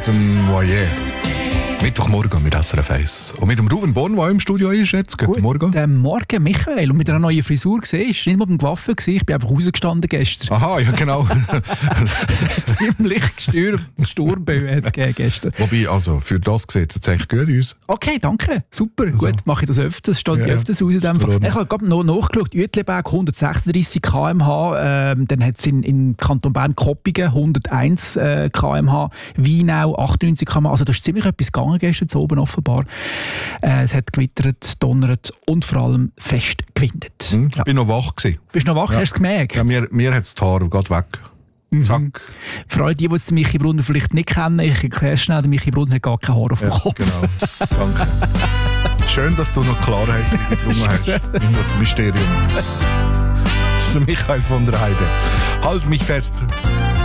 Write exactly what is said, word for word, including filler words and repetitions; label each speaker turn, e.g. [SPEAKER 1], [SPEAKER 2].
[SPEAKER 1] dem Moyer. Mittwochmorgen mit S R F eins. Und mit dem Ruben Born, der im Studio ist jetzt. Guten Morgen.
[SPEAKER 2] Guten Morgen, Michael. Und mit einer neuen Frisur gesehen. Ist nicht mal beim Gewaffe gewesen. Ich bin einfach rausgestanden gestern.
[SPEAKER 1] Aha, ja genau.
[SPEAKER 2] Es hat ziemlich gestürmt. Sturmböen hat es gegeben gestern.
[SPEAKER 1] Wobei, also, für das sieht es eigentlich gut aus.
[SPEAKER 2] Okay, danke. Super. Also. Gut, mache ich das öfters. Steht ja, öfters aus in dem Fall. Ich habe gerade noch nachgeschaut. Uetliberg hundertsechsunddreissig Kilometer pro Stunde. Ähm, dann hat es in, in Kanton Bern Koppigen hunderteins äh, Kilometer pro Stunde. Weinau achtundneunzig Kilometer pro Stunde. Also da ist ziemlich etwas gegangen gestern zu oben offenbar. Äh, es hat gewittert, donnert und vor allem fest gewindet.
[SPEAKER 1] Hm,
[SPEAKER 2] ja.
[SPEAKER 1] Ich bin noch wach gewesen.
[SPEAKER 2] Bist du noch wach?
[SPEAKER 1] Ja.
[SPEAKER 2] Hast du es gemerkt?
[SPEAKER 1] Ja, mir, mir hat das Haar gerade weg. Zack.
[SPEAKER 2] Mhm. Für alle, die, die den Michi Brunner vielleicht nicht kennen, ich erkläre schnell, der Michi Brunner hat gar kein Haar auf dem
[SPEAKER 1] ja,
[SPEAKER 2] Kopf.
[SPEAKER 1] Genau. Danke. Schön, dass du noch Klarheit gefunden hast in das Mysterium. Das ist der Michael von der Heide. Halt mich fest.